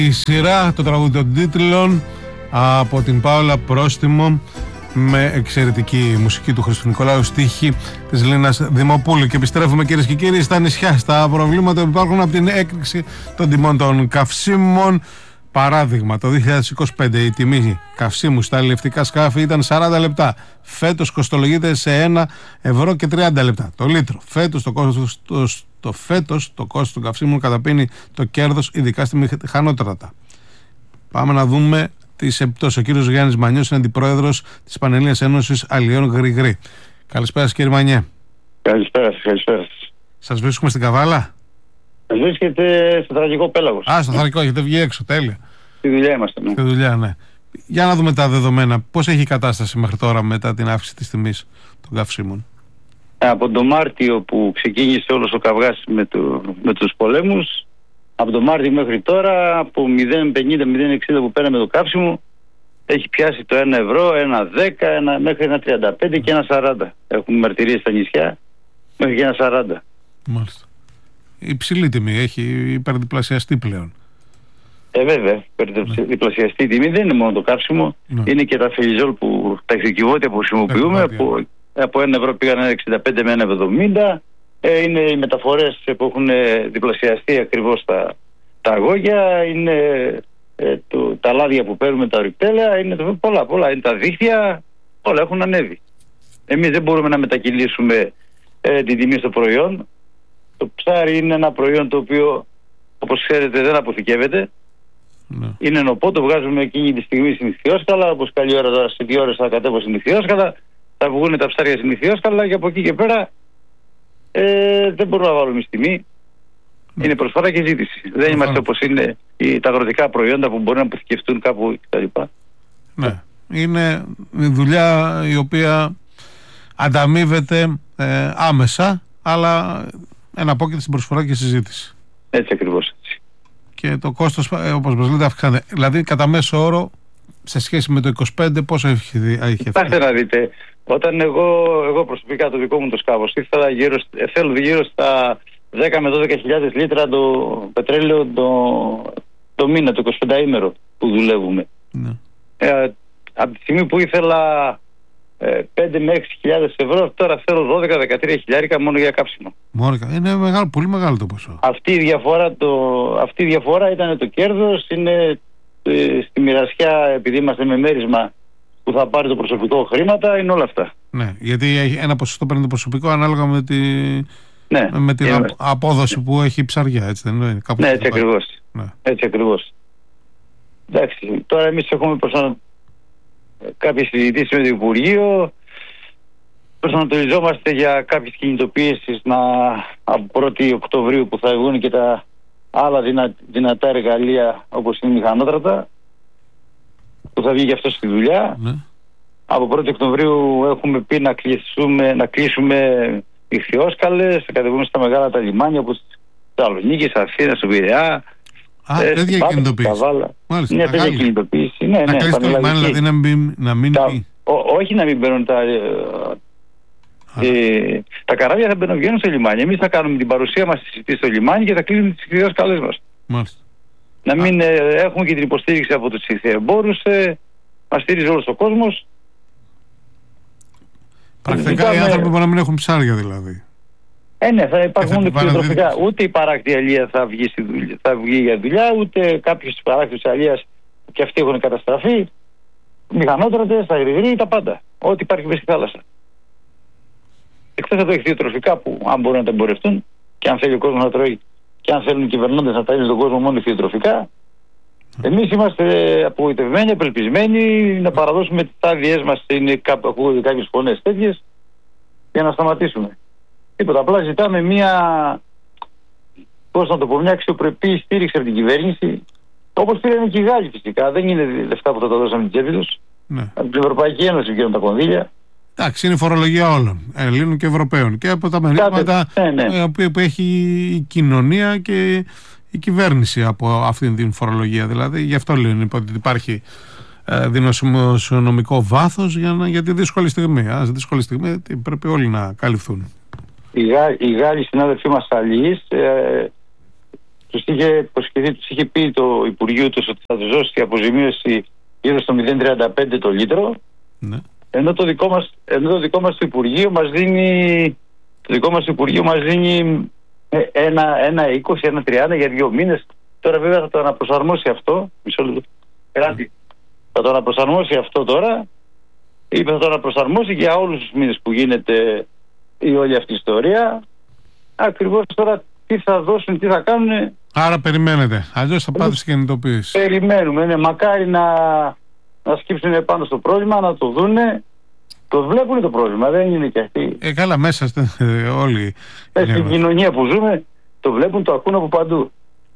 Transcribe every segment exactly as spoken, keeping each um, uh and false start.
Η σειρά των τραγούδι των τίτλων από την Πάολα Πρόστιμο με εξαιρετική μουσική του Χρήστου Νικολάου, στίχη της Λίνας Δημοπούλου. Και επιστρέφουμε, κυρίες και κύριοι, στα νησιά, στα προβλήματα που υπάρχουν από την έκρηξη των τιμών των καυσίμων. Παράδειγμα, το δύο χιλιάδες είκοσι πέντε η τιμή καυσίμου στα αλλιευτικά σκάφη ήταν σαράντα λεπτά. Φέτος κοστολογείται σε ένα ευρώ και τριάντα λεπτά το λίτρο. Φέτος το κόστος, το, το, φέτος, το κόστος των καυσίμων καταπίνει το κέρδος, ειδικά στη μηχανότρατα. Πάμε να δούμε τις επιπτώσεις. Ο κύριος Γιάννης Μανιός είναι αντιπρόεδρος της Πανελλήνιας Ένωσης Αλλιέων Γρηγρή. Καλησπέρα σας, κύριε Μανιέ. Καλησπέρα σας, καλησπέρα σας. Σας βρίσκουμε στην Καβάλα? Βρίσκεται στο Θρακικό Πέλαγος. Α, στο Θρακικό, έχετε βγει έξω, τέλεια. Στη δουλειά είμαστε, ναι. Στη δουλειά, ναι. Για να δούμε τα δεδομένα. Πώς έχει η κατάσταση μέχρι τώρα μετά την αύξηση της τιμής των καυσίμων? Από τον Μάρτιο που ξεκίνησε όλος ο καυγάς με, το, με τους πολέμους, από τον Μάρτιο μέχρι τώρα, από μηδέν πενήντα με μηδέν εξήντα που πέραμε το καύσιμο, έχει πιάσει το ένα ευρώ, ένα δέκα, ένα, μέχρι ένα τριάντα πέντε και ένα σαράντα. Έχουμε μαρτυρίες στα νησιά μέχρι και ένα σαράντα. Μάλιστα. Υψηλή τιμή, έχει υπερδιπλασιαστεί πλέον. Ε, βέβαια, υπερδιπλασιαστεί τιμή. Δεν είναι μόνο το καύσιμο, ναι. Είναι και τα φελιζόλ, που, τα εξοικειβώτια που χρησιμοποιούμε. Από, από ένα ευρώ πήγαν ένα εξήντα πέντε με ένα εβδομήντα. Ε, είναι οι μεταφορές που έχουν διπλασιαστεί ακριβώς τα, τα αγώγια. Είναι ε, το, τα λάδια που παίρνουμε, τα ορυκτέλεα. Είναι το, πολλά, πολλά. Είναι τα δίχτυα. Όλα έχουν ανέβει. Εμείς δεν μπορούμε να μετακυλήσουμε ε, την τιμή στο προϊόν. Το ψάρι είναι ένα προϊόν το οποίο, όπως ξέρετε, δεν αποθηκεύεται. Ναι. Είναι νοπό, το βγάζουμε εκείνη τη στιγμή στην Ιθιόσκαλα. Όπως καλή ώρα τώρα, σε δύο ώρες θα κατέβω στην Ιθιόσκαλα. Θα βγουν τα ψάρια στην Ιθιόσκαλα και από εκεί και πέρα ε, δεν μπορούμε να βάλουμε στη τιμή. Ναι. Είναι προσφορά και ζήτηση. Ναι. Δεν είμαστε όπως είναι οι, τα αγροτικά προϊόντα που μπορεί να αποθηκευτούν κάπου κτλ. Ναι. Είναι μια δουλειά η οποία ανταμείβεται ε, άμεσα, αλλά εναπόκειται στην προσφορά και συζήτηση. Έτσι ακριβώς. Και το κόστος, όπως μας λέτε, αυξάνεται. Δηλαδή, κατά μέσο όρο, σε σχέση με το είκοσι πέντε, πόσο έχει αυξηθεί? Κοιτάξτε να δείτε, όταν εγώ, εγώ προσωπικά το δικό μου το σκάφος ήθελα γύρω, θέλω γύρω στα δέκα με δώδεκα χιλιάδες λίτρα το πετρέλαιο το, το μήνα, το εικοσιπενταήμερο που δουλεύουμε. Ναι. Ε, από τη στιγμή που ήθελα πέντε με έξι χιλιάδες ευρώ, τώρα θέλω δώδεκα με δεκατρία χιλιάρικα μόνο για κάψιμο. Μόνο, είναι μεγάλο, πολύ μεγάλο το ποσό. Αυτή η διαφορά, το, αυτή η διαφορά ήταν το κέρδος, είναι ε, στη μοιρασιά, επειδή είμαστε με μέρισμα που θα πάρει το προσωπικό χρήματα, είναι όλα αυτά. Ναι, γιατί ένα ποσοστό παίρνει το προσωπικό ανάλογα με, τη, ναι, με την είναι, απόδοση ναι. που έχει η ψαριά, έτσι δεν είναι? Ναι, έτσι ακριβώς. Ναι. Έτσι ακριβώς. Εντάξει, τώρα εμείς έχουμε προσανα... κάποιες συζητήσεις με το Υπουργείο. Προσανατολιζόμαστε για κάποιες κινητοποιήσεις να, από πρώτη Οκτωβρίου που θα βγουν και τα άλλα δυνα, δυνατά εργαλεία όπως είναι η μηχανότρατα που θα βγει και αυτό στη δουλειά. Ναι. Από πρώτη Οκτωβρίου έχουμε πει να κλείσουμε, να κλείσουμε ιχθυόσκαλες, να κατεβούμε στα μεγάλα τα λιμάνια όπως Θεσσαλονίκη, Αθήνα, στο Πειραιά. Α, ε, τέτοια κινητοποίηση. Μάλιστα, μια τέτοια κινητοποίηση. Ναι, να ναι, κλείσει το λιμάνι, δηλαδή να μην, να μην τα, ό, όχι να μην μπαίνουν τα... Ε, τα καράβια θα μπαίνουν, βγαίνουν στο λιμάνι. Εμείς θα κάνουμε την παρουσία μας στο λιμάνι και θα κλείνουμε τις ιχθυόσκαλες μας. Μάλιστα. Να μην ε, έχουμε και την υποστήριξη από τους ιχθυεμπόρους. Ε, μας στήριζε όλος ο κόσμος. Πρακτικά οι άνθρωποι μπορεί να μην έχουν ψάρια δηλαδή. Ε, ναι, θα υπάρχουν κτηνοτροφικά. Ούτε η παράκτη αλεία θα βγει, στη δουλειά, θα βγει για δουλειά, ούτε κάποιοι της παράκτης αλείας και αυτοί έχουν καταστραφεί. Μηχανότρατες, τα γρηγροί, τα πάντα. Ό,τι υπάρχει μέσα στη θάλασσα. Εκτός από τα κτηνοτροφικά που αν μπορούν να τα εμπορευτούν και αν θέλει ο κόσμος να τρώει και αν θέλουν οι κυβερνώντες να ταΐζουν τον κόσμο μόνο κτηνοτροφικά, εμείς είμαστε απογοητευμένοι, απελπισμένοι να παραδώσουμε τις άδειές μας. Είναι ακούγονται κάποιες φωνές τέτοιες για να σταματήσουμε. Τίποτα. Απλά ζητάμε μια, πώς να το πω, μια αξιοπρεπή στήριξη από την κυβέρνηση. Όπως πήραν και οι Γάλλοι φυσικά. Δεν είναι λεφτά που θα τα δώσαμε την τσέπη τους. Ναι. Από την Ευρωπαϊκή Ένωση βγαίνουν τα κονδύλια. Εντάξει, είναι η φορολογία όλων, Ελλήνων και Ευρωπαίων. Και από τα μερίσματα ναι, ναι. που έχει η κοινωνία και η κυβέρνηση από αυτήν την φορολογία. Δηλαδή, γι' αυτό λένε ότι υπάρχει ε, δημοσιονομικό βάθος για, για τη δύσκολη στιγμή. Α, στη δύσκολη στιγμή πρέπει όλοι να καλυφθούν. Οι, Γά, οι Γάλλοι συνάδελφοί μας αλληλείς ε, τους είχε υποσχεθεί, τους είχε πει το Υπουργείο τους ότι θα τους δώσει αποζημίωση γύρω στο μηδέν κόμμα τριάντα πέντε το λίτρο. Ναι. Ενώ το δικό μας, ενώ το δικό μας το Υπουργείο μας δίνει, το δικό μας Υπουργείο μας δίνει ένα είκοσι, ένα τριάντα για δύο μήνες. Τώρα βέβαια θα το αναπροσαρμόσει αυτό. Μισό λεπτό. Θα το αναπροσαρμόσει αυτό τώρα. Είπε θα το αναπροσαρμόσει για όλους τους μήνες που γίνεται η όλη αυτή η ιστορία. Ακριβώς τώρα τι θα δώσουν, τι θα κάνουν. Άρα περιμένετε. Αλλιώς θα πάτε στην κινητοποίηση. Περιμένουμε. Ναι. Μακάρι να, να σκύψουν πάνω στο πρόβλημα, να το δούνε. Το βλέπουν το πρόβλημα. Δεν είναι και αυτοί. Ε, καλά, μέσα στην ε, όλοι. Ε, στην κοινωνία που ζούμε το βλέπουν, το ακούν από παντού.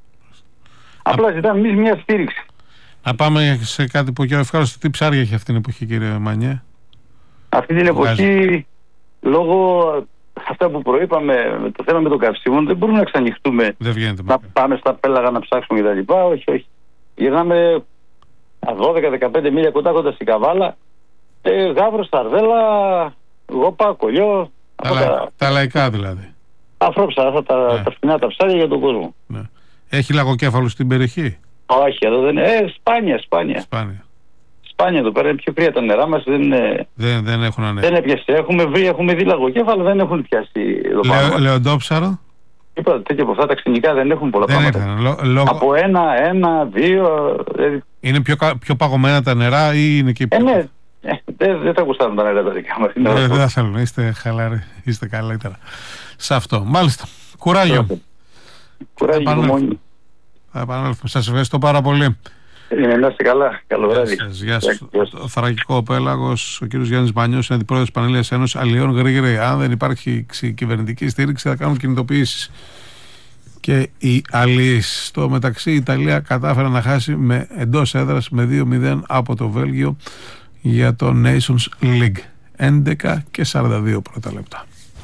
Α... Απλά ζητάμε εμείς μια στήριξη. Να πάμε σε κάτι που πιο ευχάριστο. Τι ψάρια έχει αυτή την εποχή, κύριε Μανιέ? Αυτή την εποχή, λόγω αυτά που προείπαμε, με το θέμα με το καυσίμο, δεν μπορούμε να ξανοιχτούμε. Δεν βγαίνετε. Να πάμε στα πέλαγα να ψάξουμε κτλ. Όχι, όχι. Γυρνάμε δώδεκα δεκαπέντε μίλια κοντά κοντά στην Καβάλα. Ε, γάβρο, σαρδέλα, γόπα, κολλιό. Τα, λα... τα... τα λαϊκά δηλαδή. Αφρόψα, αυτά τα, ναι. τα φθηνά τα ψάρια για τον κόσμο. Ναι. Έχει λαγοκέφαλο στην περιοχή? Όχι, εδώ δεν είναι. Ε, σπάνια, σπάνια. Σπάνια. Σπάνια εδώ πέρα είναι πιο κρύα τα νερά μας. Δεν, δεν, δεν έχουν ανέβει. Δεν έπιασε. Έχουμε βρει, έχουμε δει λαγοκέφαλο, δεν έχουν πιάσει εδώ πάνω. Λε, λεοντόψαρο. Είπα τέτοια από αυτά τα ξενικά δεν έχουν πολλά δεν πράγματα. Ήταν, λο, λόγω... Από ένα, ένα, δύο. Δηλαδή... Είναι πιο, πιο παγωμένα τα νερά ή είναι και πιο... Ε, ναι. Ε, δεν, δεν θα γουστάρουν τα νερά τα δικά μας. Ε, δεν θα θέλουν. Είστε χαλαροί. Είστε καλύτερα σε αυτό. Μάλιστα. Κουράγιο. Κουράγιο μόνοι. Θα επανέλθουμε. Σας ευχαριστώ πάρα πολύ. Ε, να είστε καλά. Καλό βράδυ. Γεια σας. Ο Θρακικό Πέλαγος, ο κύριος Γιάννης Μανιός, είναι αντιπρόεδρος της Πανελλήνιας Ένωσης Αλλιών Γρήγορη. Αν δεν υπάρχει κυβερνητική στήριξη, θα κάνουν κινητοποιήσεις. Και οι αλλοίς. Στο μεταξύ, η Ιταλία κατάφερε να χάσει με εντός έδρας με δύο μηδέν από το Βέλγιο για το Nations League. έντεκα και σαράντα δύο πρώτα λεπτά.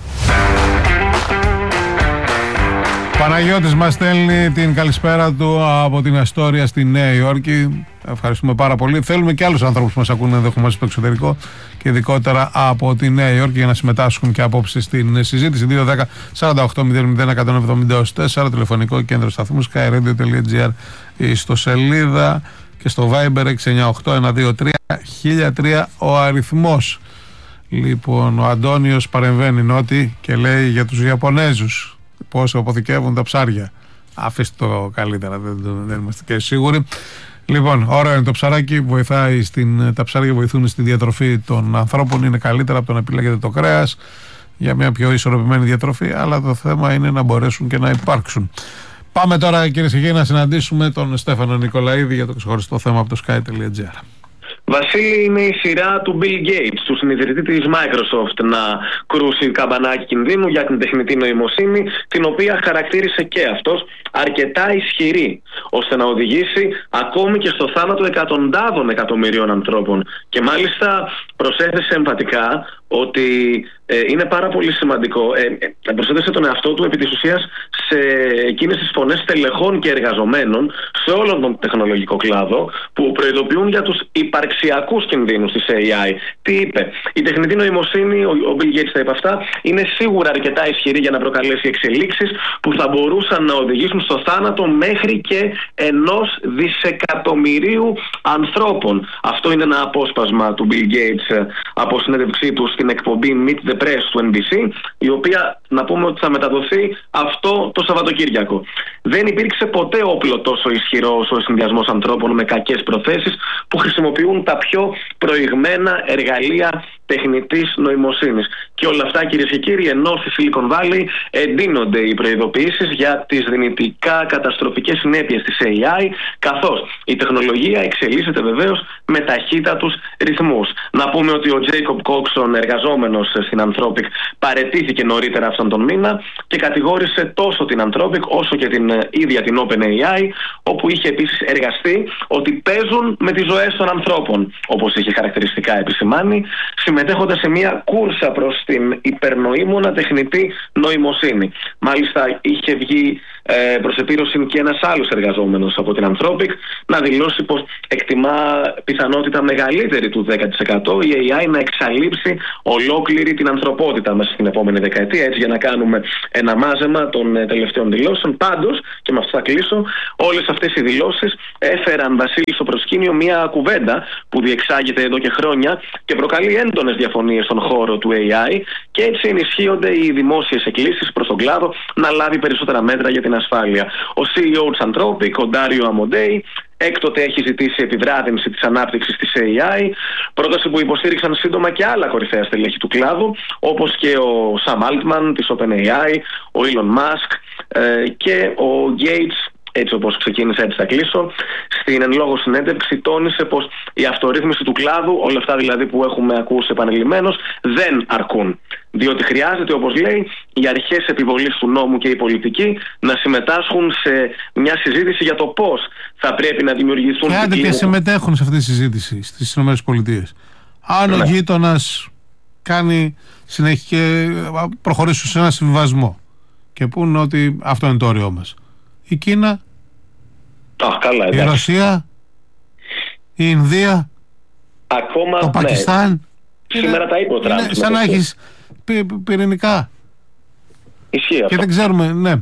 Παναγιώτης μας στέλνει την καλησπέρα του από την Αστόρια στη Νέα Υόρκη. Ευχαριστούμε πάρα πολύ. Θέλουμε και άλλους ανθρώπους που μας ακούνε ενδεχομένως στο εξωτερικό και ειδικότερα από τη Νέα Υόρκη για να συμμετάσχουν και απόψε στην συζήτηση. Δύο δέκα σαράντα οκτώ μηδέν μηδέν εκατόν εβδομήντα τέσσερα, τηλεφωνικό κέντρο σταθμού skyradio τελεία gr, στο σελίδα και στο Viber έξι εννιά οκτώ ένα δύο τρία χίλια τρία ο αριθμός. Λοιπόν, ο Αντώνιος παρεμβαίνει νότι και λέει για τους Ιαπωνέζους πώς αποθηκεύουν τα ψάρια. Αφήστε το καλύτερα, δεν, δεν είμαστε και σίγουροι. Λοιπόν, ωραίο είναι το ψαράκι, βοηθάει στην, τα ψάρια βοηθούν στη διατροφή των ανθρώπων, είναι καλύτερα από το να επιλέγετε το κρέας για μια πιο ισορροπημένη διατροφή, αλλά το θέμα είναι να μπορέσουν και να υπάρξουν. Πάμε τώρα, κυρίες και κύριοι, να συναντήσουμε τον Στέφανο Νικολαίδη για το ξεχωριστό θέμα από το sky τελεία gr. Βασίλη, είναι η σειρά του Bill Gates, του συνειδητή της Microsoft, να κρούσει καμπανάκι κινδύνου για την τεχνητή νοημοσύνη, την οποία χαρακτήρισε και αυτός αρκετά ισχυρή, ώστε να οδηγήσει ακόμη και στο θάνατο εκατοντάδων εκατομμυρίων ανθρώπων. Και μάλιστα προσέθεσε εμφατικά ότι ε, είναι πάρα πολύ σημαντικό. Ε, ε, προσέθεσε τον εαυτό του επί της ουσίας σε εκείνες τις φωνές τελεχών και εργαζομένων σε όλον τον τεχνολογικό κλάδο που προειδοποιούν για τους υπαρξιακούς κινδύνους της έι άι. Τι είπε? Η τεχνητή νοημοσύνη, ο, ο Bill Gates τα είπε αυτά, είναι σίγουρα αρκετά ισχυρή για να προκαλέσει εξελίξεις που θα μπορούσαν να οδηγήσουν στο θάνατο μέχρι και ενός δισεκατομμυρίου ανθρώπων. Αυτό είναι ένα απόσπασμα του Bill Gates από συνέντευξή του στην εκπομπή Meet the Press του εν μπι σι, η οποία να πούμε ότι θα μεταδοθεί αυτό το Σαββατοκύριακο. Δεν υπήρξε ποτέ όπλο τόσο ισχυρό όσο ο συνδυασμός ανθρώπων με κακές προθέσεις που χρησιμοποιούν τα πιο προηγμένα εργαλεία τεχνητής νοημοσύνης. Και όλα αυτά, κυρίες και κύριοι, ενώ στη Silicon Valley εντείνονται οι προειδοποιήσεις για τις δυνητικά καταστροφικές συνέπειες της έι άι, καθώς η τεχνολογία εξελίσσεται βεβαίως με ταχύτατους ρυθμούς. Να πούμε ότι ο Jacob Coxon, εργαζόμενος στην Anthropic, παραιτήθηκε νωρίτερα αυτόν τον μήνα και κατηγόρησε τόσο την Anthropic όσο και την ίδια την OpenAI, όπου είχε επίσης εργαστεί ότι παίζουν με τις ζωές των ανθρώπων, όπως είχε χαρακτηριστικά επισημάνει, συμμετέχοντας σε μια κούρσα προς την υπερνοήμωνα τεχνητή νοημοσύνη. Μάλιστα είχε βγει ε, προς επίρρωση και ένας άλλος εργαζόμενος από την Anthropic να δηλώσει πως εκτιμά πιθανότητα μεγαλύτερη του δέκα τοις εκατό η έι άι να εξαλείψει ολόκληρη την ανθρωπότητα μέσα στην επόμενη δεκαετία. Έτσι, για να κάνουμε ένα μάζεμα των ε, τελευταίων δηλώσεων. Πάντως, και με αυτό θα κλείσω, όλες αυτές οι δηλώσεις έφεραν, Βασίλη, στο προσκήνιο μια κουβέντα που διεξάγεται εδώ και χρόνια και προκαλεί έντονες διαφωνίες στον χώρο του έι άι, και έτσι ενισχύονται οι δημόσιες εκκλήσεις προς τον κλάδο να λάβει περισσότερα μέτρα για την ασφάλεια. Ο σι ι ο της Anthropic, ο Ντάριο Αμοντέι, έκτοτε έχει ζητήσει επιβράδυνση της ανάπτυξης της έι άι, πρόταση που υποστήριξαν σύντομα και άλλα κορυφαία στελέχη του κλάδου, όπως και ο Sam Altman της OpenAI, ο Elon Musk ε, και ο Gates. Έτσι όπως ξεκίνησε, έτσι θα κλείσω. Στην εν λόγω συνέντευξη τόνισε πως η αυτορύθμιση του κλάδου, όλα αυτά δηλαδή που έχουμε ακούσει επανειλημμένως, δεν αρκούν. Διότι χρειάζεται, όπως λέει, οι αρχές επιβολής του νόμου και οι πολιτικοί να συμμετάσχουν σε μια συζήτηση για το πώς θα πρέπει να δημιουργηθούν... Και άντε και συμμετέχουν σε αυτή τη συζήτηση στις ΗΠΑ. Αν ο ναι. γείτονας κάνει συνέχεια και προχωρήσουν σε ένα συμβιβασμό και πούν ότι αυτό είναι το όριό μας. Η Κίνα, oh, καλά, η Ρωσία, η Ινδία, ακόμα, το Πακιστάν. Ναι. Είναι, σήμερα τα είπε ο Τραμπ. Είναι σαν να έχεις πυ, πυ, πυρηνικά. Ισχύει και αυτό. δεν ξέρουμε, ναι.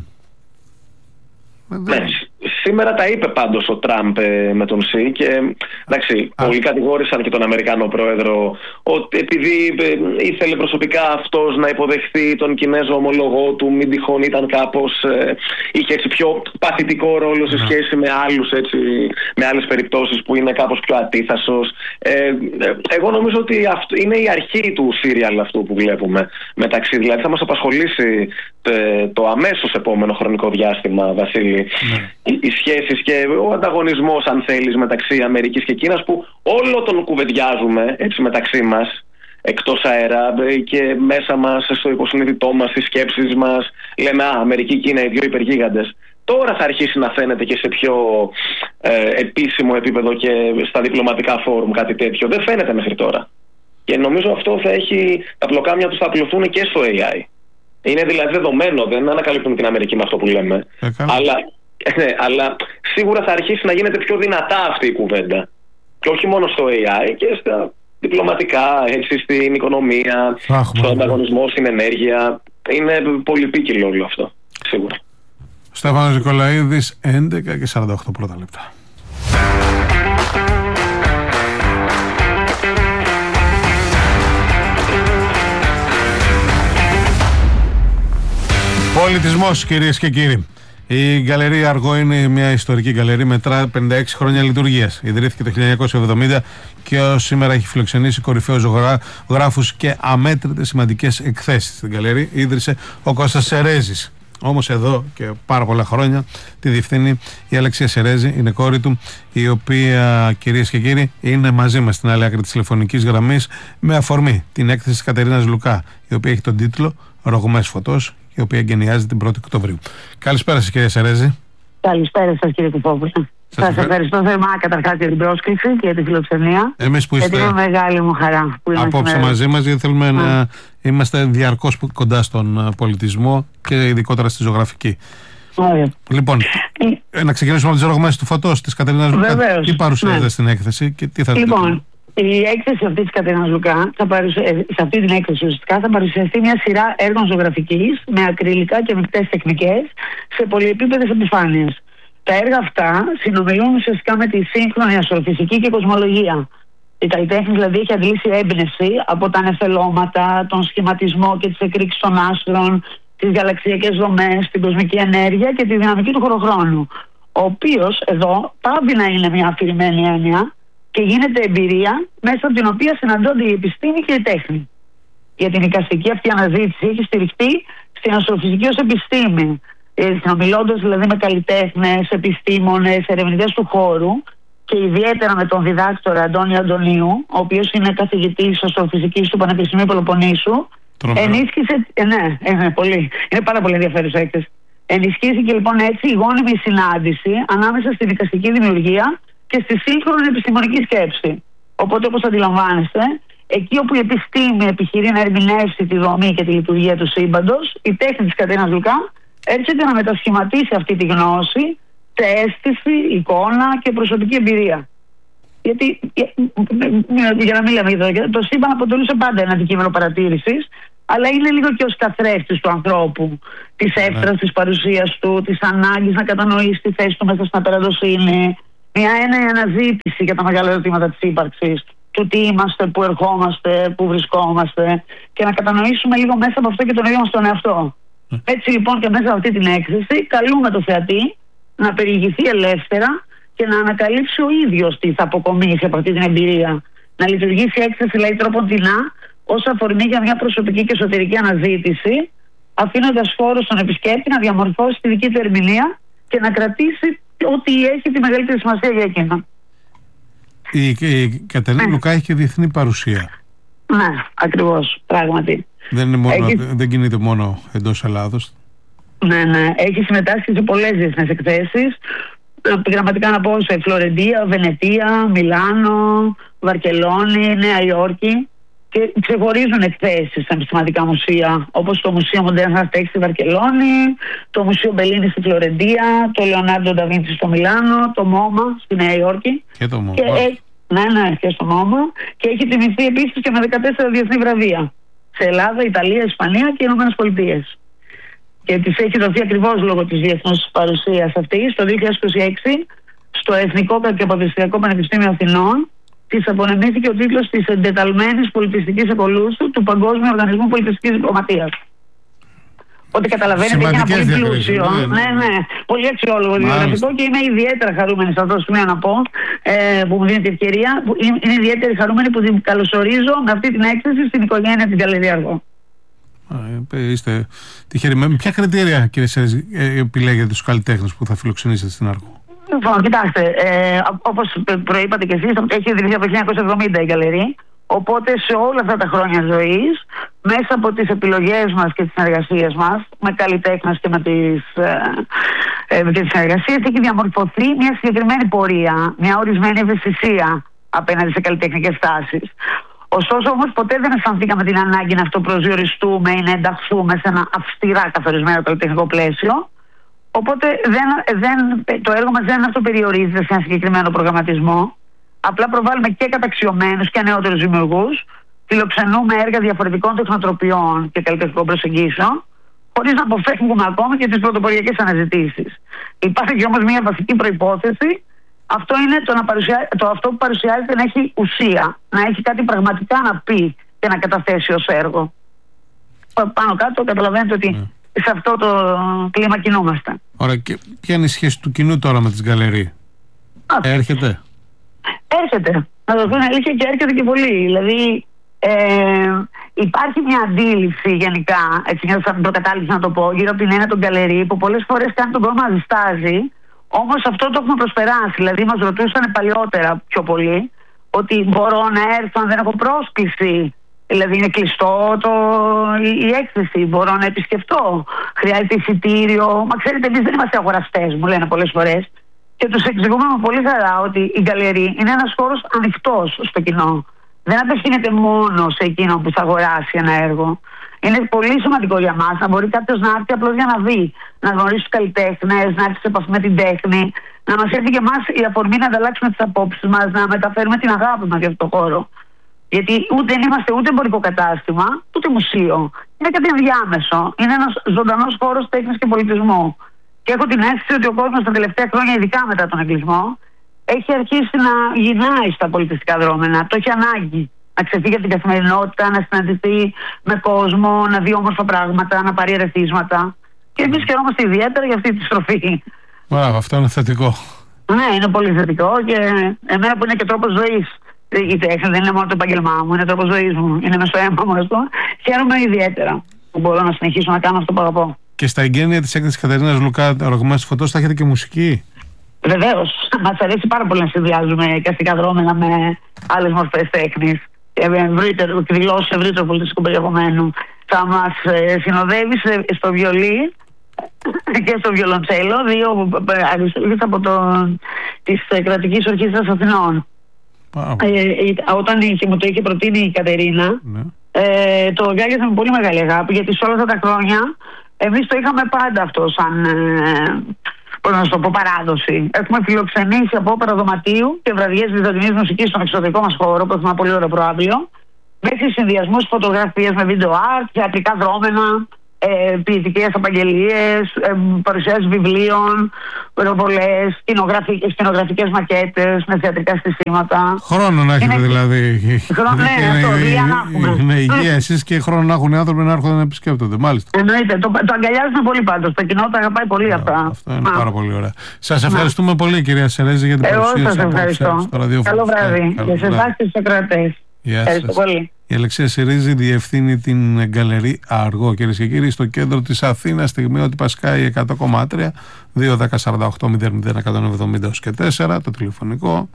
Ναι. Σήμερα τα είπε πάντως ο Τραμπ ε, με τον Σι και εντάξει, Α. πολλοί κατηγόρησαν και τον Αμερικάνο πρόεδρο ότι επειδή ε, ήθελε προσωπικά αυτός να υποδεχθεί τον Κινέζο ομολογό του, μην τυχόν ήταν κάπως, ε, είχε έτσι πιο παθητικό ρόλο σε σχέση με, άλλους, έτσι, με άλλες περιπτώσεις που είναι κάπως πιο ατίθασος. Ε, ε, εγώ νομίζω ότι αυτό είναι η αρχή του σύριαλ αυτού που βλέπουμε μεταξύ, δηλαδή θα μας απασχολήσει το, το αμέσως επόμενο χρονικό διάστημα, Βασίλη. Ναι. Οι σχέσεις και ο ανταγωνισμός, αν θέλεις, μεταξύ Αμερικής και Κίνας, που όλο τον κουβεντιάζουμε έτσι μεταξύ μας, εκτός αέρα και μέσα μας, στο υποσυνείδητό μας, στις σκέψεις μας, λέμε «Α, Αμερική, Κίνα, οι δύο υπεργίγαντες». Τώρα θα αρχίσει να φαίνεται και σε πιο ε, επίσημο επίπεδο και στα διπλωματικά φόρουμ κάτι τέτοιο. Δεν φαίνεται μέχρι τώρα. Και νομίζω αυτό θα έχει, τα πλοκάμια τους θα απλωθούν και στο έι άι. Είναι δηλαδή δεδομένο, δεν ανακαλύπτουν την Αμερική με αυτό που λέμε. Ε, αλλά... Ναι, αλλά σίγουρα θα αρχίσει να γίνεται πιο δυνατά αυτή η κουβέντα. Και όχι μόνο στο έι άι και στα διπλωματικά, έτσι, στην οικονομία, Άχμα, στον ανταγωνισμό, στην ενέργεια. Είναι πολυπίκυλο όλο αυτό, σίγουρα. Στέφανος Νικολαίδης, έντεκα και σαράντα οκτώ πρώτα λεπτά. Πολιτισμός, κυρίες και κύριοι. Η Γκαλερία Αργό είναι μια ιστορική γκαλερί, μετρά πενήντα έξι χρόνια λειτουργίας. Ιδρύθηκε το χίλια εννιακόσια εβδομήντα και ως σήμερα έχει φιλοξενήσει κορυφαίους ζωγράφους και αμέτρητες σημαντικές εκθέσεις. Στην γκαλερί ίδρυσε ο Κώστας Σερέζης. Όμως εδώ και πάρα πολλά χρόνια τη διευθύνει η Αλεξία Σερέζη, είναι κόρη του, η οποία, κυρίες και κύριοι, είναι μαζί μας στην άλλη άκρη της τηλεφωνικής γραμμής με αφορμή την έκθεση της Κατερίνας Λουκά, η οποία έχει τον τίτλο «Ρογμές φωτός», η οποία εγκαινιάζεται την πρώτη Οκτωβρίου. Καλησπέρα σας, κυρία Σερέζη. Καλησπέρα σας, κύριε Κουφόπουλο. Σας ευχα... ευχαριστώ θερμά καταρχάς για την πρόσκληση και για τη φιλοξενία. Εμείς που είστε. Γιατί είναι μεγάλη μου χαρά που είμαστε απόψε σήμερα μαζί μας, γιατί θέλουμε Α. να είμαστε διαρκώς κοντά στον πολιτισμό και ειδικότερα στη ζωγραφική. Ωραία. Λοιπόν, ε... να ξεκινήσουμε από τις ρογμές του φωτός της Κατερίνας Λουκά. Τι παρουσιάζεται ναι. στην έκθεση και τι θα δείτε. Λοιπόν, η έκθεση αυτή της Κατερίνας Λουκά, θα παρουσια... σε αυτή την έκθεση ουσιαστικά θα παρουσιαστεί μια σειρά έργων ζωγραφικής με ακριλικά και μεικτές τεχνικές σε πολυεπίπεδες επιφάνειες. Τα έργα αυτά συνομιλούν ουσιαστικά με τη σύγχρονη αστροφυσική και κοσμολογία. Η καλλιτέχνη δηλαδή έχει αντλήσει έμπνευση από τα νεφελώματα, τον σχηματισμό και τις εκρήξεις των άστρων, τις γαλαξιακές δομές, την κοσμική ενέργεια και τη δυναμική του χωροχρόνου. Ο οποίος εδώ πάβει να είναι μια αφηρημένη έννοια και γίνεται εμπειρία μέσα από την οποία συναντώνται η επιστήμη και η τέχνη. Για την εικαστική αυτή αναζήτηση έχει στηριχτεί στην αστροφυσική ως επιστήμη, συνομιλώντας δηλαδή με καλλιτέχνες, επιστήμονες, ερευνητές του χώρου και ιδιαίτερα με τον διδάκτορα Αντώνη Αντωνίου, ο οποίος είναι καθηγητής αστροφυσικής του Πανεπιστημίου Πελοποννήσου. Ενίσχυσε, ε, ναι, ε, ναι, πολύ. Είναι πάρα πολύ ενδιαφέρουσα έκθεση. Ενισχύθηκε λοιπόν έτσι η γόνιμη συνάντηση ανάμεσα στην εικαστική δημιουργία και στη σύγχρονη επιστημονική σκέψη. Οπότε, όπως αντιλαμβάνεστε, εκεί όπου η επιστήμη επιχειρεί να ερμηνεύσει τη δομή και τη λειτουργία του σύμπαντος, η τέχνη της Κατερίνας Λουκά έρχεται να μετασχηματίσει αυτή τη γνώση σε αίσθηση, εικόνα και προσωπική εμπειρία. Γιατί, για να μην λέμε εδώ, το σύμπαν αποτελούσε πάντα ένα αντικείμενο παρατήρησης, αλλά είναι λίγο και ο καθρέφτης του ανθρώπου, της έφτρας, της παρουσίας του, της ανάγκης να κατανοήσει τη θέση του μέσα στην απεραντοσύνη. Μια έννοια αναζήτηση για τα μεγάλα ερωτήματα της ύπαρξης, του τι είμαστε, πού ερχόμαστε, πού βρισκόμαστε, και να κατανοήσουμε λίγο μέσα από αυτό και τον ίδιο μας τον εαυτό. Mm. Έτσι λοιπόν και μέσα από αυτή την έκθεση καλούμε το θεατή να περιηγηθεί ελεύθερα και να ανακαλύψει ο ίδιος τι θα αποκομίσει από αυτή την εμπειρία. Να λειτουργήσει η έκθεση δηλαδή τρόποντινά ως αφορμή για μια προσωπική και εσωτερική αναζήτηση, αφήνοντας χώρο στον επισκέπτη να διαμορφώσει τη δική του ερμηνεία και να κρατήσει ό,τι έχει τη μεγαλύτερη σημασία για εκείνα. Η, η Κατερίνα ναι. Λουκά έχει και διεθνή παρουσία. Ναι, ακριβώς, πράγματι. Δεν, είναι μόνο, έχει... δεν κινείται μόνο εντός Ελλάδος. Ναι, ναι. Έχει συμμετάσχει σε πολλές διεθνές εκθέσεις. Γραμματικά να πω σε Φλωρεντία, Βενετία, Μιλάνο, Βαρκελόνη, Νέα Υόρκη. Και ξεχωρίζουν εκθέσεις στα επιστηματικά μουσεία, όπως το Μουσείο Μοντέρνα Αρτ στη Βαρκελόνη, το Μουσείο Μπελίνη στη Φλωρεντία, το Λεωνάρντο Νταβίντσι στο Μιλάνο, το Μόμα στη Νέα Υόρκη. Και το Μόμα. Και, ναι, ναι, και στο Μόμα. Και έχει τιμηθεί επίσης και με δεκατέσσερα διεθνή βραβεία σε Ελλάδα, Ιταλία, Ισπανία και Ηνωμένες Πολιτείες. Και της έχει δοθεί ακριβώς λόγω της διεθνούς παρουσίας αυτής το δύο χιλιάδες είκοσι έξι στο Εθνικό Κακεποδιστριακό Πανεπιστήμιο Αθηνών. Της απονεμήθηκε ο τίτλος της εντεταλμένης πολιτιστικής ακολούθου του Παγκόσμιου Οργανισμού Πολιτιστικής Διπλωματίας. Οπότε καταλαβαίνετε ότι είναι ένα πολύ πλούσιο. Ναι, ναι, ναι, πολύ αξιόλογο βιογραφικό και είμαι ιδιαίτερα χαρούμενη σε αυτό το σημείο να πω ε, που μου δίνει την ευκαιρία. Που είναι ιδιαίτερα χαρούμενη που την καλωσορίζω με αυτή την έκθεση στην οικογένεια της Γκαλερία Αργό. Είστε τυχεροί. Με ποια κριτήρια, κύριε Σέρες, επιλέγετε τους καλλιτέχνες που θα φιλοξενήσετε στην Αργό? Λοιπόν, κοιτάξτε, ε, όπως προείπατε και εσείς, έχει ιδρυθεί από το χίλια εννιακόσια εβδομήντα η Γκαλερί. Οπότε σε όλα αυτά τα χρόνια ζωής, μέσα από τις επιλογές μας και τις συνεργασίες μας με καλλιτέχνες και με τις, ε, με τις συνεργασίες, έχει διαμορφωθεί μια συγκεκριμένη πορεία, μια ορισμένη ευαισθησία απέναντι σε καλλιτεχνικές τάσεις. Ωστόσο όμως ποτέ δεν αισθανθήκαμε την ανάγκη να αυτοπροσδιοριστούμε ή να ενταχθούμε σε ένα αυστηρά καθορισμένο καλλιτεχνικό πλαίσιο. Οπότε δεν, δεν, το έργο μας δεν αυτοπεριορίζεται σε ένα συγκεκριμένο προγραμματισμό. Απλά προβάλλουμε και καταξιωμένους και νεότερους δημιουργούς, φιλοξενούμε έργα διαφορετικών τεχνοτροπιών και καλλιτεχνικών προσεγγίσεων, χωρίς να αποφεύγουμε ακόμα και τις πρωτοποριακές αναζητήσεις. Υπάρχει όμως μια βασική προϋπόθεση, αυτό είναι το, να παρουσιά, το αυτό που παρουσιάζεται να έχει ουσία, να έχει κάτι πραγματικά να πει και να καταθέσει ως έργο. Πάνω κάτω καταλαβαίνετε ότι mm. σε αυτό το κλίμα κινούμαστε. Ωραία, και ποια είναι η σχέση του κοινού τώρα με τις γκαλερί? Έρχεται? Έρχεται. Να το πούμε αλήθεια, και έρχεται και πολύ. Δηλαδή ε, υπάρχει μια αντίληψη γενικά, έτσι για την προκατάληψη να το πω, γύρω από την έννοια των γκαλερί, που πολλές φορές κάνει τον κόσμο να διστάζει. Όμως αυτό το έχουμε προσπεράσει. Δηλαδή μας ρωτούσαν παλιότερα πιο πολύ ότι μπορώ να έρθω αν δεν έχω πρόσκληση. Δηλαδή είναι κλειστό το, η, η έκθεση, μπορώ να επισκεφτώ, χρειάζεται εισιτήριο. Μα ξέρετε, εμείς δεν είμαστε αγοραστές, μου λένε πολλές φορές. Και τους εξηγούμε με πολύ χαρά ότι η γκαλερί είναι ένας χώρος ανοιχτός στο κοινό. Δεν απευθύνεται μόνο σε εκείνο που θα αγοράσει ένα έργο. Είναι πολύ σημαντικό για μας να μπορεί κάποιος να έρθει απλώς για να δει, να γνωρίσει τους καλλιτέχνες, να έρθει σε επαφή με την τέχνη, να μας έρθει και εμάς η αφορμή να ανταλλάξουμε τις απόψεις μας, να μεταφέρουμε την αγάπη μας για αυτό το χώρο. Γιατί ούτε δεν είμαστε ούτε εμπορικό κατάστημα, ούτε μουσείο. Είναι κάτι ενδιάμεσο. Είναι ένας ζωντανός χώρος τέχνης και πολιτισμού. Και έχω την αίσθηση ότι ο κόσμος τα τελευταία χρόνια, ειδικά μετά τον εγκλισμό, έχει αρχίσει να γυρνάει στα πολιτιστικά δρόμενα. Το έχει ανάγκη να ξεφύγει από την καθημερινότητα, να συναντηθεί με κόσμο, να δει όμορφα πράγματα, να πάρει ερεθίσματα. Και εμείς χαιρόμαστε ιδιαίτερα για αυτή τη στροφή. Wow, αυτό είναι θετικό. Ναι, είναι πολύ θετικό και εμένα που είναι και τρόπος ζωής. Η τέχνη δεν είναι μόνο το επάγγελμά μου, είναι τρόπος ζωής μου, είναι μες στο αίμα μου αυτό. Χαίρομαι ιδιαίτερα που μπορώ να συνεχίσω να κάνω αυτό που αγαπώ. Και στα εγγένεια της έκθεσης Κατερίνας Λουκά, Ρογμάς Φωτός, θα έχετε και μουσική? Βεβαίως. Μας αρέσει πάρα πολύ να συνδυάζουμε εικαστικά δρόμενα με άλλες μορφές τέχνης. Εκδηλώσεις ευρύτερου πολιτιστικού περιεχομένου. Θα μας συνοδεύει στο βιολί και στο βιολοντσέλο, δύο αριστούργες από το, της Κρατικής Ορχήστρας Αθηνών. Ε, όταν είχε, μου το είχε προτείνει η Κατερίνα, ναι. ε, το αγκάλιασα με πολύ μεγάλη αγάπη, γιατί σε όλα αυτά τα χρόνια εμείς το είχαμε πάντα αυτό σαν, ε, πώς να το πω, παράδοση. Έχουμε φιλοξενήσει από όπερα δωματίου και βραδιές βυζαντινής μουσικής στον εξωτερικό μας χώρο, που έχουμε ένα πολύ ωραίο προάβλιο, μέχρι συνδυασμούς φωτογραφίες με βίντεο art, θεατρικά δρόμενα, ε, ποιητικές απαγγελίες, ε, παρουσιάσεις βιβλίων, ροβολές, σκηνογραφικές μακέτες με θεατρικά στισίματα. Χρόνο να έχετε δηλαδή. Χρόνο, ναι, αυτό, δουλειά να έχουμε. Είναι υγεία εσείς και χρόνο να έχουν οι άνθρωποι να έρχονται να επισκέπτονται, μάλιστα. Εννοείται, το, το αγκαλιάζουμε πολύ πάντως. Το κοινό τα αγαπάει πολύ αυτά. Αυτό είναι πάρα πολύ ωραία. Σας ευχαριστούμε πολύ, κυρία Σερέζη, για την παρουσία σας. Εγώ σας ευχαριστώ. Καλό βράδυ. Και σε εσάς και στους ακροατές. Ευχαριστώ πολύ. Η Αλεξία Σερέζη διευθύνει την γκαλερί Αργό, κυρίες και κύριοι, στο κέντρο της Αθήνας, στιγμιότυπα Sky εκατό κόμμα τρία, δύο ένα μηδέν σαράντα οκτώ μηδέν μηδέν εκατόν εβδομήντα και τέσσερα, το τηλεφωνικό.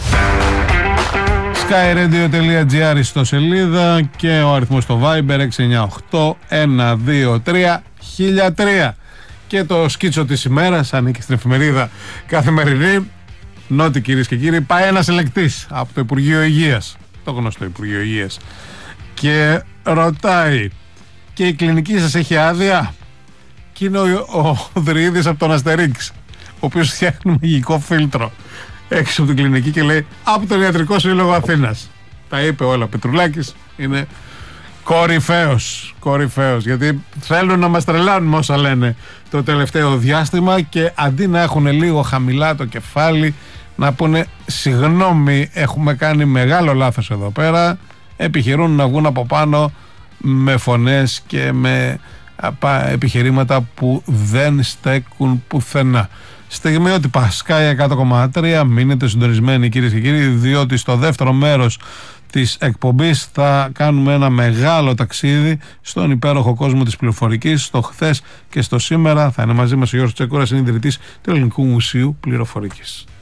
sky radio τελεία gr στο σελίδα και ο αριθμός στο Viber έξι εννιά οκτώ ένα δύο τρία χίλια τρία. Και το σκίτσο της ημέρας, ανήκει στην εφημερίδα Καθημερινή. Νότι, κυρίες και κύριοι, πάει ένας ελεκτής από το Υπουργείο Υγείας, το γνωστό Υπουργείο Υγείας, και ρωτάει, και η κλινική σας έχει άδεια? Και είναι ο, ο Δρυίδης από τον Αστερίξ, ο οποίος φτιάχνει μαγικό φίλτρο έξω από την κλινική και λέει, από τον Ιατρικό Σύλλογο Αθήνας. Τα είπε όλα ο Πετρουλάκης, είναι κορυφαίος, κορυφαίος, γιατί θέλουν να μας τρελάνουν όσα λένε το τελευταίο διάστημα, και αντί να έχουν λίγο χαμηλά το κεφάλι, να πούνε συγγνώμη, έχουμε κάνει μεγάλο λάθος εδώ πέρα, επιχειρούν να βγουν από πάνω με φωνές και με επιχειρήματα που δεν στέκουν πουθενά. Στιγμιότυπα Sky εκατό κόμμα τρία, μείνετε συντονισμένοι, κυρίες και κύριοι, διότι στο δεύτερο μέρος της εκπομπής θα κάνουμε ένα μεγάλο ταξίδι στον υπέροχο κόσμο της πληροφορικής, στο χθες και στο σήμερα. Θα είναι μαζί μας ο Γιώργος Τσέκορας, είναι ιδρυτής του Ελληνικού Μουσείου Πληροφορικής.